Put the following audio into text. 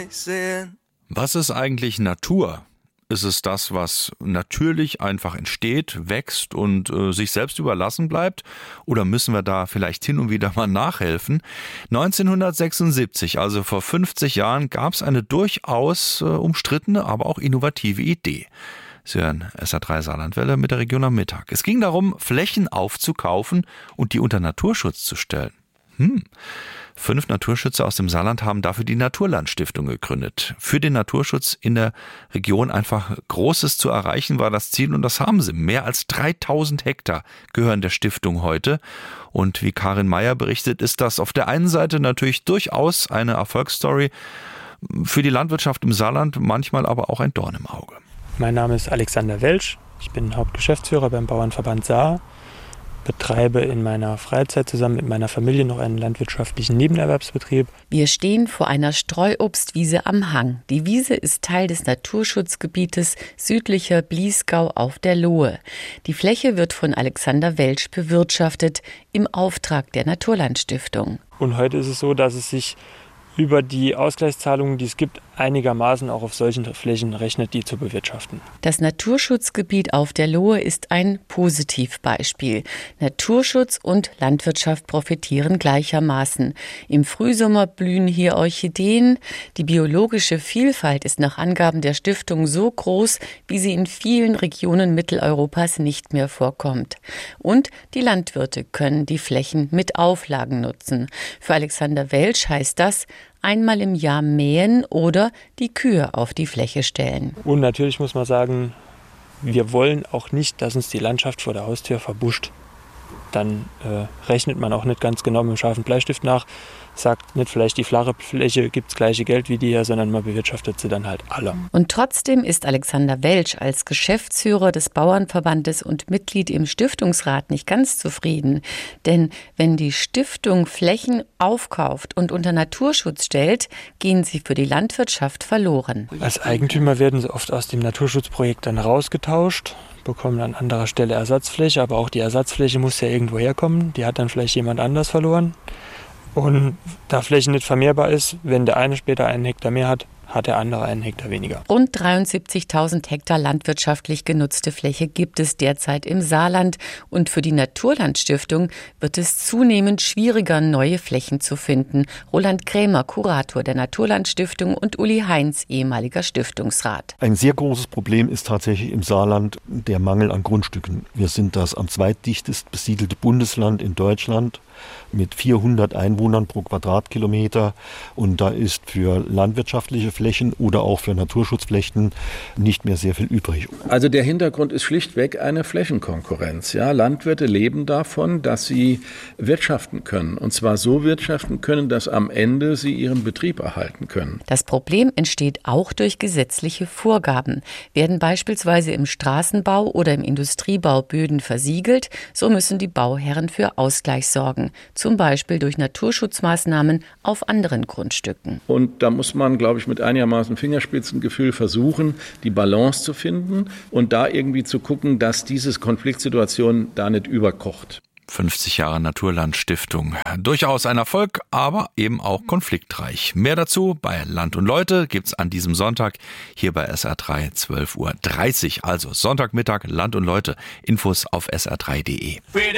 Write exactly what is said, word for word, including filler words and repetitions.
Was ist eigentlich Natur? Ist es das, was natürlich einfach entsteht, wächst und äh, sich selbst überlassen bleibt? Oder müssen wir da vielleicht hin und wieder mal nachhelfen? neunzehnhundertsechsundsiebzig, also vor fünfzig Jahren, gab es eine durchaus äh, umstrittene, aber auch innovative Idee. Sie hören S R drei Saarlandwelle mit der Region am Mittag. Es ging darum, Flächen aufzukaufen und die unter Naturschutz zu stellen. Hm. Fünf Naturschützer aus dem Saarland haben dafür die Naturlandstiftung gegründet. Für den Naturschutz in der Region einfach Großes zu erreichen war das Ziel und das haben sie. Mehr als dreitausend Hektar gehören der Stiftung heute. Und wie Karin Meyer berichtet, ist das auf der einen Seite natürlich durchaus eine Erfolgsstory, für die Landwirtschaft im Saarland manchmal aber auch ein Dorn im Auge. Mein Name ist Alexander Welsch. Ich bin Hauptgeschäftsführer beim Bauernverband Saar. Betreibe in meiner Freizeit zusammen mit meiner Familie noch einen landwirtschaftlichen Nebenerwerbsbetrieb. Wir stehen vor einer Streuobstwiese am Hang. Die Wiese ist Teil des Naturschutzgebietes südlicher Bliesgau auf der Lohe. Die Fläche wird von Alexander Welsch bewirtschaftet im Auftrag der Naturlandstiftung. Und heute ist es so, dass es sich über die Ausgleichszahlungen, die es gibt, einigermaßen auch auf solchen Flächen rechnet, die zu bewirtschaften. Das Naturschutzgebiet auf der Lohe ist ein Positivbeispiel. Naturschutz und Landwirtschaft profitieren gleichermaßen. Im Frühsommer blühen hier Orchideen. Die biologische Vielfalt ist nach Angaben der Stiftung so groß, wie sie in vielen Regionen Mitteleuropas nicht mehr vorkommt. Und die Landwirte können die Flächen mit Auflagen nutzen. Für Alexander Welsch heißt das, einmal im Jahr mähen oder die Kühe auf die Fläche stellen. Und natürlich muss man sagen, wir wollen auch nicht, dass uns die Landschaft vor der Haustür verbuscht. Dann äh, rechnet man auch nicht ganz genau mit dem scharfen Bleistift nach, sagt nicht vielleicht die flache Fläche gibt das gleiche Geld wie die hier, sondern man bewirtschaftet sie dann halt alle. Und trotzdem ist Alexander Welsch als Geschäftsführer des Bauernverbandes und Mitglied im Stiftungsrat nicht ganz zufrieden. Denn wenn die Stiftung Flächen aufkauft und unter Naturschutz stellt, gehen sie für die Landwirtschaft verloren. Als Eigentümer werden sie oft aus dem Naturschutzprojekt dann rausgetauscht, bekommen an anderer Stelle Ersatzfläche, aber auch die Ersatzfläche muss ja irgendwo herkommen. Die hat dann vielleicht jemand anders verloren. Und da Fläche nicht vermehrbar ist, wenn der eine später einen Hektar mehr hat, hat der andere einen Hektar weniger. Rund dreiundsiebzigtausend Hektar landwirtschaftlich genutzte Fläche gibt es derzeit im Saarland. Und für die Naturlandstiftung wird es zunehmend schwieriger, neue Flächen zu finden. Roland Krämer, Kurator der Naturlandstiftung, und Uli Heinz, ehemaliger Stiftungsrat. Ein sehr großes Problem ist tatsächlich im Saarland der Mangel an Grundstücken. Wir sind das am zweitdichtest besiedelte Bundesland in Deutschland mit vierhundert Einwohnern pro Quadratkilometer. Und da ist für landwirtschaftliche Flächen oder auch für Naturschutzflächen nicht mehr sehr viel übrig. Also der Hintergrund ist schlichtweg eine Flächenkonkurrenz. Ja, Landwirte leben davon, dass sie wirtschaften können. Und zwar so wirtschaften können, dass am Ende sie ihren Betrieb erhalten können. Das Problem entsteht auch durch gesetzliche Vorgaben. Werden beispielsweise im Straßenbau oder im Industriebau Böden versiegelt, so müssen die Bauherren für Ausgleich sorgen. Zum Beispiel durch Naturschutzmaßnahmen auf anderen Grundstücken. Und da muss man, glaube ich, mit einigermaßen Fingerspitzengefühl versuchen, die Balance zu finden und da irgendwie zu gucken, dass diese Konfliktsituation da nicht überkocht. fünfzig Jahre Naturlandstiftung. Durchaus ein Erfolg, aber eben auch konfliktreich. Mehr dazu bei Land und Leute gibt's an diesem Sonntag hier bei S R drei, zwölf Uhr dreißig. Also Sonntagmittag Land und Leute. Infos auf S R drei Punkt de.